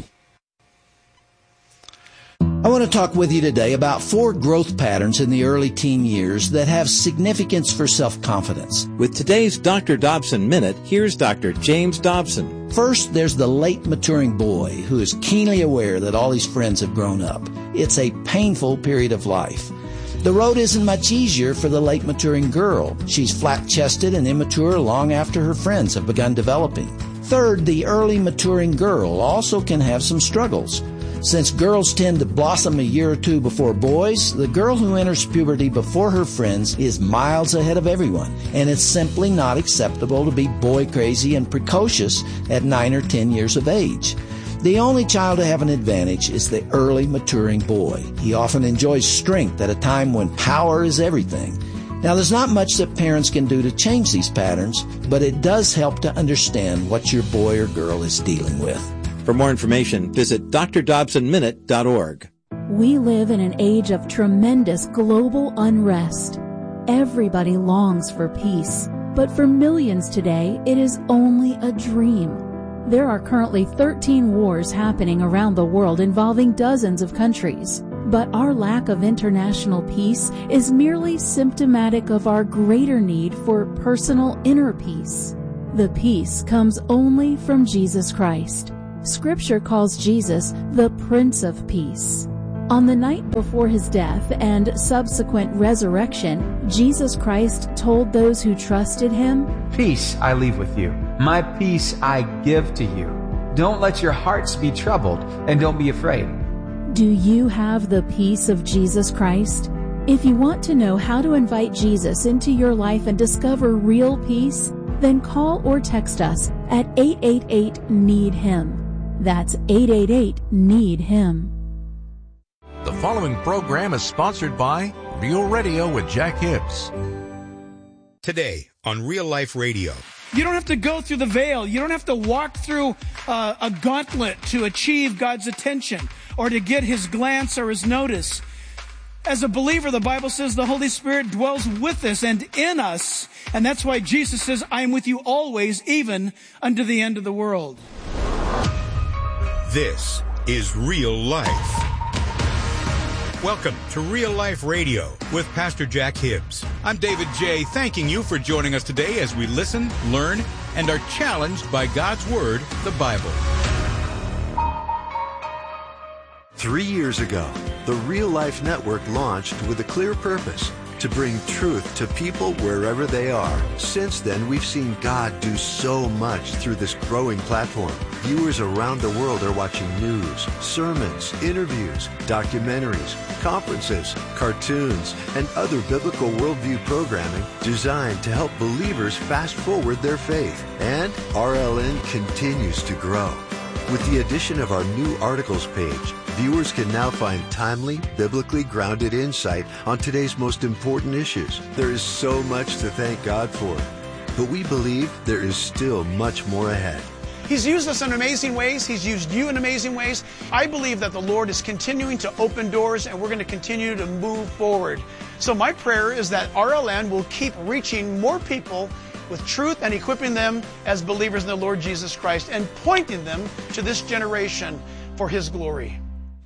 I want to talk with you today about 4 growth patterns in the early teen years that have significance for self-confidence. With today's Dr. Dobson Minute, here's Dr. James Dobson. First, there's the late maturing boy who is keenly aware that all his friends have grown up. It's a painful period of life. The road isn't much easier for the late maturing girl. She's flat-chested and immature long after her friends have begun developing. Third, the early maturing girl also can have some struggles. Since girls tend to blossom a year or two before boys, the girl who enters puberty before her friends is miles ahead of everyone, and it's simply not acceptable to be boy crazy and precocious at 9 or 10 years of age. The only child to have an advantage is the early maturing boy. He often enjoys strength at a time when power is everything. Now, there's not much that parents can do to change these patterns, but it does help to understand what your boy or girl is dealing with. For more information, visit drdobsonminute.org. We live in an age of tremendous global unrest. Everybody longs for peace, but for millions today, it is only a dream. There are currently 13 wars happening around the world involving dozens of countries. But our lack of international peace is merely symptomatic of our greater need for personal inner peace. The peace comes only from Jesus Christ. Scripture calls Jesus the Prince of Peace. On the night before his death and subsequent resurrection, Jesus Christ told those who trusted him, "Peace I leave with you. My peace I give to you. Don't let your hearts be troubled, and don't be afraid." Do you have the peace of Jesus Christ? If you want to know how to invite Jesus into your life and discover real peace, then call or text us at 888-NEED-HIM. That's 888-NEED-HIM. The following program is sponsored by Real Radio with Jack Hibbs. Today on Real Life Radio. You don't have to go through the veil. You don't have to walk through a gauntlet to achieve God's attention or to get his glance or his notice. As a believer, the Bible says the Holy Spirit dwells with us and in us. And that's why Jesus says, "I am with you always, even unto the end of the world." This is Real Life. Welcome to Real Life Radio with Pastor Jack Hibbs. I'm David J., thanking you for joining us today as we listen, learn, and are challenged by God's Word, the Bible. 3 years ago, the Real Life Network launched with a clear purpose: to bring truth to people wherever they are. Since then, we've seen God do so much through this growing platform. Viewers around the world are watching news, sermons, interviews, documentaries, conferences, cartoons, and other biblical worldview programming designed to help believers fast forward their faith. And RLN continues to grow. With the addition of our new articles page, viewers can now find timely, biblically grounded insight on today's most important issues. There is so much to thank God for, but we believe there is still much more ahead. He's used us in amazing ways. He's used you in amazing ways. I believe that the Lord is continuing to open doors, and we're going to continue to move forward. So my prayer is that RLN will keep reaching more people with truth and equipping them as believers in the Lord Jesus Christ and pointing them to this generation for His glory.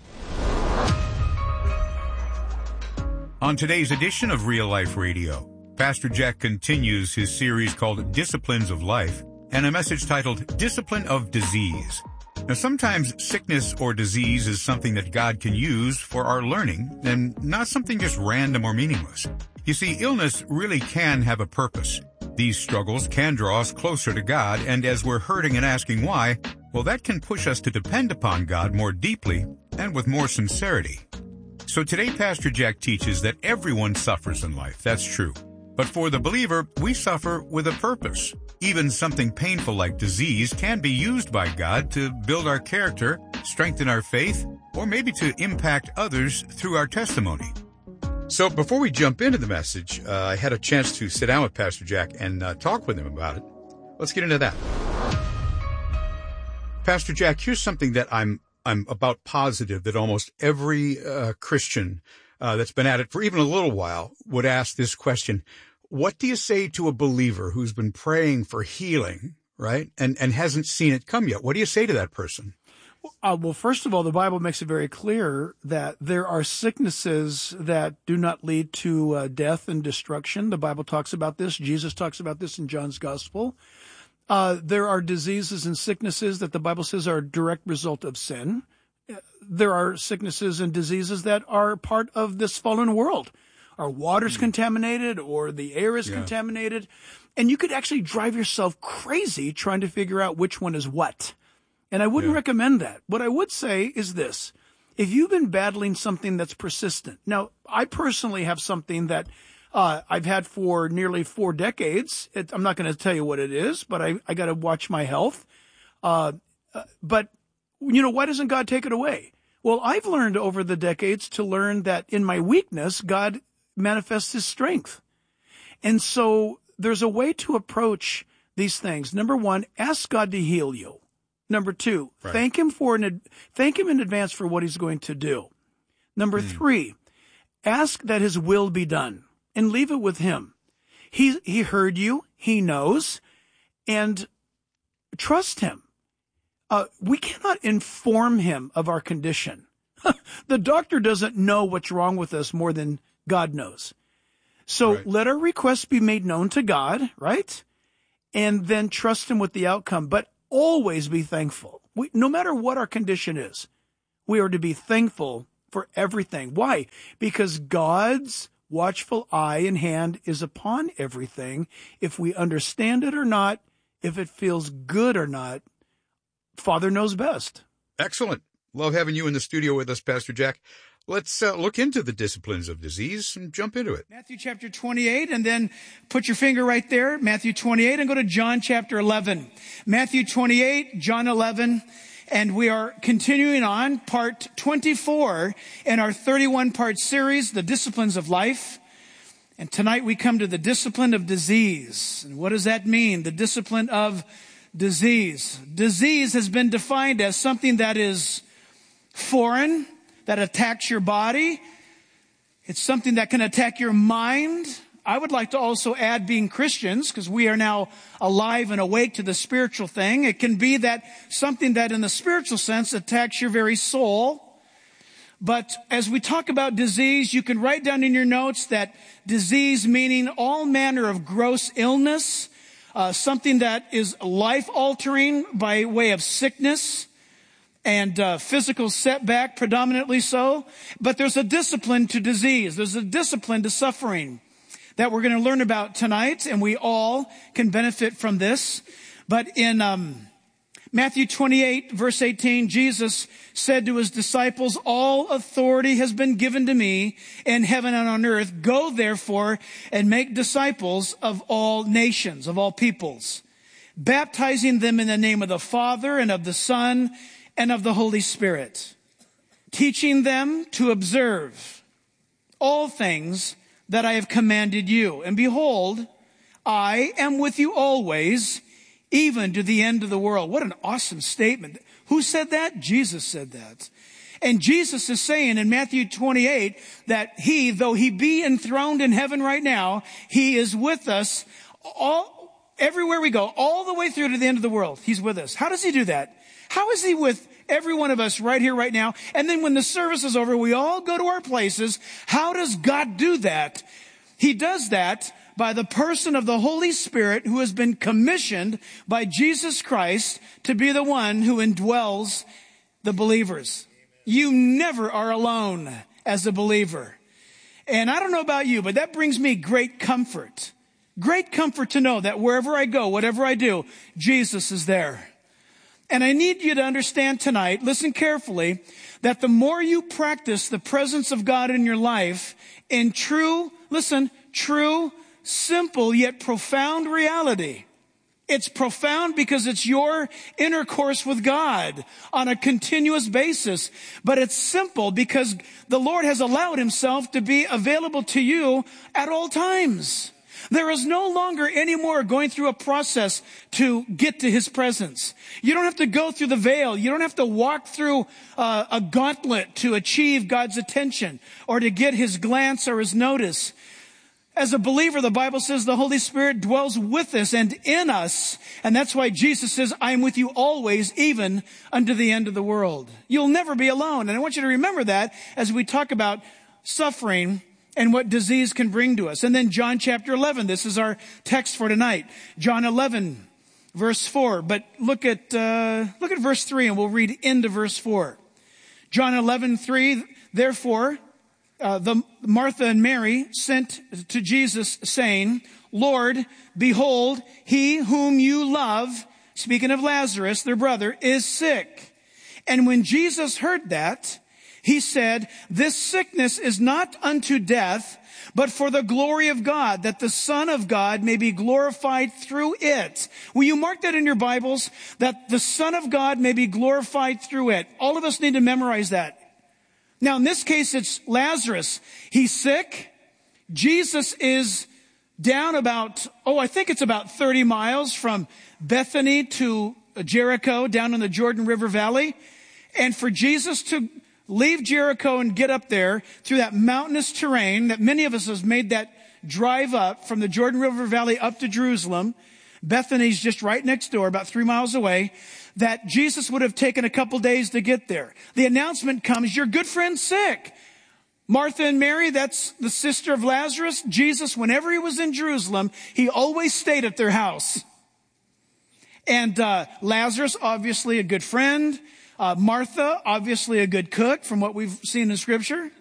On today's edition of Real Life Radio, Pastor Jack continues his series called Disciplines of Life and a message titled Discipline of Disease. Now, sometimes sickness or disease is something that God can use for our learning and not something just random or meaningless. You see, illness really can have a purpose. These struggles can draw us closer to God, and as we're hurting and asking why, well, that can push us to depend upon God more deeply and with more sincerity. So today, Pastor Jack teaches that everyone suffers in life. That's true. But for the believer, we suffer with a purpose. Even something painful like disease can be used by God to build our character, strengthen our faith, or maybe to impact others through our testimony. So before we jump into the message, I had a chance to sit down with Pastor Jack and talk with him about it. Let's get into that. Pastor Jack, here's something that I'm about positive that almost every Christian that's been at it for even a little while would ask this question. What do you say to a believer who's been praying for healing, right, and hasn't seen it come yet? What do you say to that person? Well, first of all, the Bible makes it very clear that there are sicknesses that do not lead to death and destruction. The Bible talks about this. Jesus talks about this in John's Gospel. There are diseases and sicknesses that the Bible says are a direct result of sin. There are sicknesses and diseases that are part of this fallen world. Our water's contaminated or the air is contaminated. And you could actually drive yourself crazy trying to figure out which one is what. And I wouldn't recommend that. What I would say is this. if you've been battling something that's persistent. Now, I personally have something that I've had for nearly 4 decades. I'm not going to tell you what it is, but I got to watch my health. But, why doesn't God take it away? Well, I've learned over the decades to learn that in my weakness, God manifests his strength. And so there's a way to approach these things. Number 1, ask God to heal you. Number 2, right. thank him in advance for what he's going to do. Number 3, ask that his will be done and leave it with him. He heard you. He knows, and trust him. We cannot inform him of our condition. The doctor doesn't know what's wrong with us more than God knows. So let our requests be made known to God, right? And then trust him with the outcome, but always be thankful. No matter what our condition is, we are to be thankful for everything. Why? Because God's watchful eye and hand is upon everything. If we understand it or not, if it feels good or not, Father knows best. Excellent. Love having you in the studio with us, Pastor Jack. Let's look into the disciplines of disease and jump into it. Matthew chapter 28, and then put your finger right there, Matthew 28, and go to John chapter 11. Matthew 28, John 11, and we are continuing on part 24 in our 31-part series, The Disciplines of Life. And tonight we come to the discipline of disease. And what does that mean? The discipline of disease. Disease has been defined as something that is foreign, that attacks your body. It's something that can attack your mind. I would like to also add being Christians, because we are now alive and awake to the spiritual thing. It can be that something that in the spiritual sense attacks your very soul. But as we talk about disease, you can write down in your notes that disease meaning all manner of gross illness, something that is life-altering by way of sickness and physical setback, predominantly so. But there's a discipline to disease. There's a discipline to suffering that we're going to learn about tonight, and we all can benefit from this. But in Matthew 28, verse 18, Jesus said to his disciples, "All authority has been given to me in heaven and on earth. Go, therefore, and make disciples of all nations, of all peoples, baptizing them in the name of the Father and of the Son and of the Holy Spirit, teaching them to observe all things that I have commanded you. And behold, I am with you always, even to the end of the world." What an awesome statement. Who said that? Jesus said that. And Jesus is saying in Matthew 28 that he, though he be enthroned in heaven right now, he is with us everywhere we go, all the way through to the end of the world. He's with us. How does he do that? How is he with every one of us right here, right now? And then when the service is over, we all go to our places. How does God do that? He does that by the person of the Holy Spirit, who has been commissioned by Jesus Christ to be the one who indwells the believers. You never are alone as a believer. And I don't know about you, but that brings me great comfort. Great comfort to know that wherever I go, whatever I do, Jesus is there. And I need you to understand tonight, listen carefully, that the more you practice the presence of God in your life in true, simple yet profound reality. It's profound because it's your intercourse with God on a continuous basis. But it's simple because the Lord has allowed himself to be available to you at all times. There is no longer any more going through a process to get to his presence. You don't have to go through the veil. You don't have to walk through a gauntlet to achieve God's attention or to get his glance or his notice. As a believer, the Bible says the Holy Spirit dwells with us and in us. And that's why Jesus says, "I am with you always, even unto the end of the world." You'll never be alone. And I want you to remember that as we talk about suffering and what disease can bring to us. And then John chapter 11, this is our text for tonight. John 11, verse 4. But look at verse 3, and we'll read into verse 4. John 11:3, therefore, Martha and Mary sent to Jesus, saying, "Lord, behold, he whom you love," speaking of Lazarus, their brother, "is sick." And when Jesus heard that, He said, "This sickness is not unto death, but for the glory of God, that the Son of God may be glorified through it." Will you mark that in your Bibles? That the Son of God may be glorified through it. All of us need to memorize that. Now, in this case, it's Lazarus. He's sick. Jesus is down about, I think it's about 30 miles from Bethany to Jericho, down in the Jordan River Valley. And for Jesus to leave Jericho and get up there through that mountainous terrain that many of us have made that drive up from the Jordan River Valley up to Jerusalem. Bethany's just right next door, about 3 miles away, that Jesus would have taken a couple days to get there. The announcement comes, your good friend's sick. Martha and Mary, that's the sister of Lazarus. Jesus, whenever he was in Jerusalem, he always stayed at their house. And Lazarus, obviously a good friend. Martha, obviously a good cook from what we've seen in Scripture.